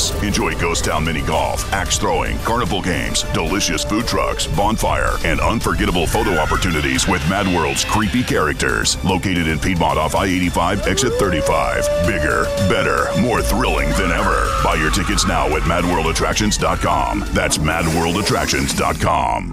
Vegas. Enjoy Ghost Town mini golf, axe throwing, carnival games, delicious food trucks, bonfire, and unforgettable photo opportunities with Mad World's creepy characters. Located in Piedmont off I-85, exit 35. Bigger, better, more thrilling than ever. Buy your tickets now at MadWorldAttractions.com. That's MadWorldAttractions.com.